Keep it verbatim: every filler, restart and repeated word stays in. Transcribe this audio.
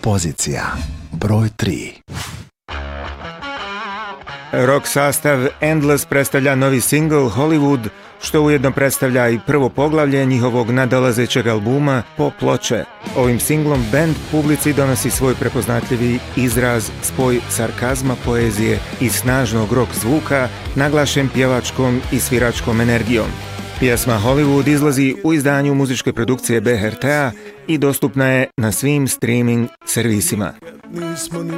Pozicija broj tri. Rock sastav Endless predstavlja novi singl Hollywood, što ujedno predstavlja i prvo poglavlje njihovog nadolazećeg albuma Pop ploče. Ovim singlom band publici donosi svoj prepoznatljivi izraz, spoj sarkazma, poezije i snažnog rock zvuka, naglašen pjevačkom i sviračkom energijom. Pjesma Hollywood izlazi u izdanju muzičke produkcije B R T-a i dostupna je na svim streaming servisima. Nismo ni